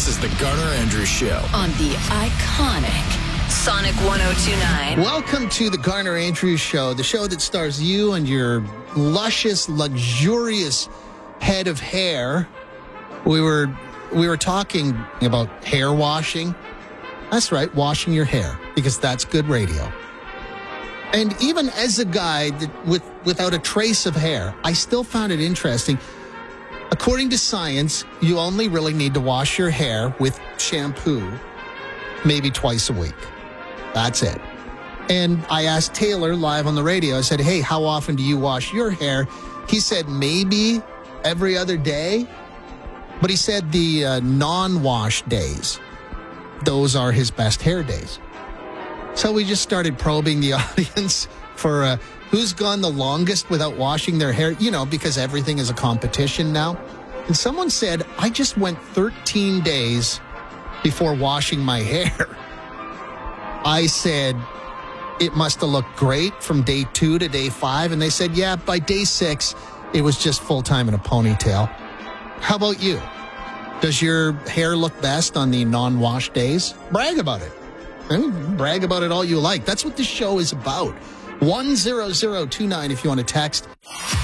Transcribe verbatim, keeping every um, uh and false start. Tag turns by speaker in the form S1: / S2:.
S1: This is the Garner Andrews Show
S2: on the iconic Sonic one oh two point nine.
S3: Welcome to the Garner Andrews Show, the show that stars you and your luscious, luxurious head of hair. We were we were talking about hair washing. That's right, washing your hair, because that's good radio. And even as a guy that with without a trace of hair, I still found it interesting. According to science, you only really need to wash your hair with shampoo maybe twice a week. That's it. And I asked Taylor live on the radio, I said, hey, how often do you wash your hair? He said maybe every other day. But he said the uh, non-wash days, those are his best hair days. So we just started probing the audience for uh, who's gone the longest without washing their hair, you know, because everything is a competition now. And someone said, I just went thirteen days before washing my hair. I said, it must have looked great from day two to day five. And they said, yeah, by day six, it was just full-time in a ponytail. How about you? Does your hair look best on the non-wash days? Brag about it. I mean, brag about it all you like. That's what this show is about. one zero zero two nine if you want to text.